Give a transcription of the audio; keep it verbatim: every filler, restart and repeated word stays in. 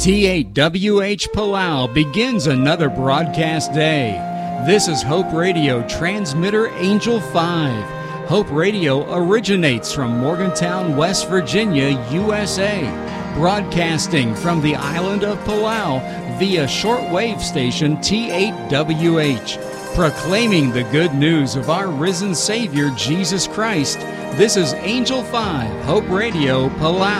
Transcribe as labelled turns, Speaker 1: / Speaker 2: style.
Speaker 1: T eight W H Palau begins another broadcast day. This is Hope Radio Transmitter Angel five. Hope Radio originates from Morgantown, West Virginia, U S A, broadcasting from the island of Palau via shortwave station T eight W H, proclaiming the good news of our risen Savior, Jesus Christ. This is Angel five, Hope Radio, Palau.